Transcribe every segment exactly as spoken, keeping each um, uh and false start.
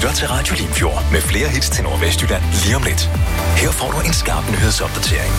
lytter til Radio Limfjord med flere hits til Nordvestjylland lige om lidt. Her får du en skarp nyhedsopdatering.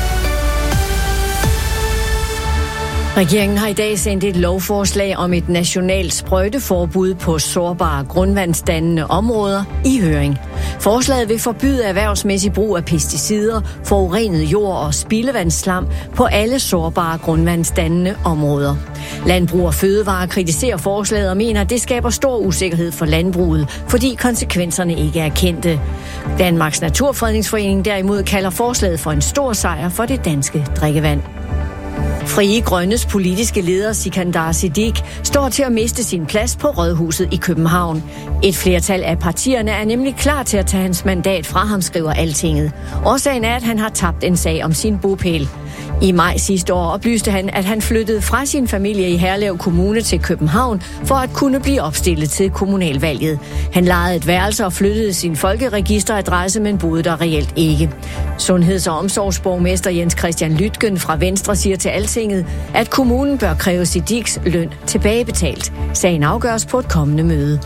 Regeringen har i dag sendt et lovforslag om et nationalt sprøjteforbud på sårbare grundvandsdannende områder i høring. Forslaget vil forbyde erhvervsmæssig brug af pesticider, forurenet jord og spildevandsslam på alle sårbare grundvandsdannende områder. Landbrug og Fødevare kritiserer forslaget og mener, at det skaber stor usikkerhed for landbruget, fordi konsekvenserne ikke er kendte. Danmarks Naturfredningsforening derimod kalder forslaget for en stor sejr for det danske drikkevand. Frie Grønnes politiske leder Sikandar Siddique står til at miste sin plads på Rådhuset i København. Et flertal af partierne er nemlig klar til at tage hans mandat fra ham, skriver Altinget. Årsagen er, at han har tabt en sag om sin bopæl. I maj sidste år oplyste han, at han flyttede fra sin familie i Herlev Kommune til København for at kunne blive opstillet til kommunalvalget. Han lejede et værelse og flyttede sin folkeregisteradresse, men boede der reelt ikke. Sundheds- og omsorgsborgmester Jens Christian Lytgen fra Venstre siger til Altinget, at kommunen bør kræve Siddiques løn tilbagebetalt. Sagen afgøres på et kommende møde.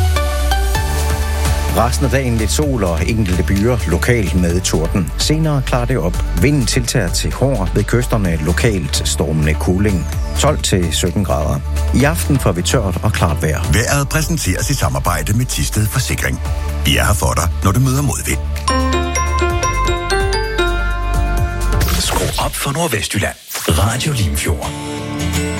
Resten af dagen lidt sol og enkelte byer lokalt med torden. Senere klarer det op. Vinden tiltager til hård ved kysterne lokalt stormende kuling. tolv til sytten grader. I aften får vi tørt og klart vejr. Vejret præsenteres i samarbejde med Thisted Forsikring. Vi er her for dig, når du møder modvind. Skru op for Nordvestjylland. Radio Limfjord.